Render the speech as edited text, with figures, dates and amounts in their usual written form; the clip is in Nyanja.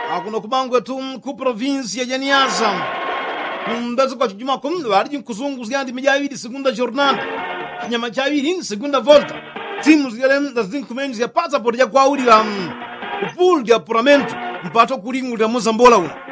akuno kumangwe ku província ya Niassa kumbezo kwa chijuma kumndo ali nkuzungu ziyandi mijawiri segunda jornada kinyama chawiri segunda volta timu ziyalem das incumentos ya passaporte ya kwauli upul de apuramento mpato kulingu ya Mozambola una